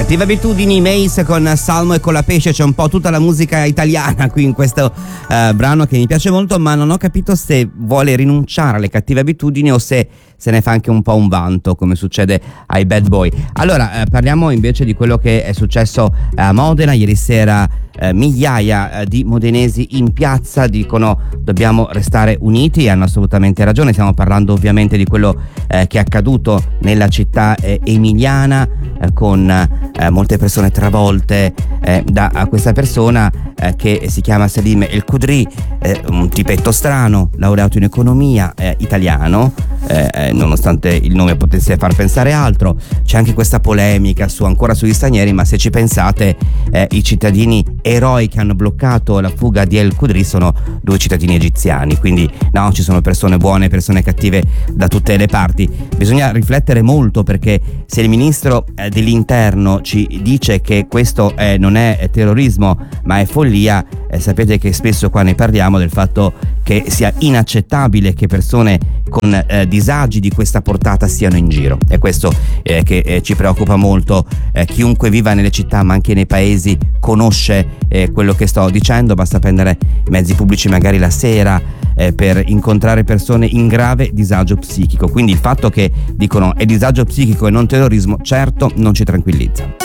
Cattive abitudini, Mace con Salmo e con la pesce, c'è un po' tutta la musica italiana qui in questo brano che mi piace molto, ma non ho capito se vuole rinunciare alle cattive abitudini o se ne fa anche un po' un vanto, come succede ai Bad Boy. Allora, parliamo invece di quello che è successo a Modena ieri sera. Migliaia di modenesi in piazza dicono dobbiamo restare uniti, e hanno assolutamente ragione. Stiamo parlando ovviamente di quello che è accaduto nella città emiliana, con molte persone travolte da questa persona che si chiama Salim El Khudri, un tipetto strano, laureato in economia, italiano, nonostante il nome potesse far pensare altro. C'è anche questa polemica ancora sugli stranieri, ma se ci pensate, i cittadini eroi che hanno bloccato la fuga di El Khudri sono 2 cittadini egiziani, quindi no, ci sono persone buone, persone cattive da tutte le parti. Bisogna riflettere molto, perché se il ministro dell'interno ci dice che questo non è terrorismo ma è follia, sapete che spesso qua ne parliamo del fatto che sia inaccettabile che persone con disagi di questa portata siano in giro. È questo che ci preoccupa molto. Chiunque viva nelle città ma anche nei paesi conosce quello che sto dicendo. Basta prendere mezzi pubblici magari la sera per incontrare persone in grave disagio psichico. Quindi il fatto che dicono è disagio psichico e non terrorismo, certo non ci tranquillizza.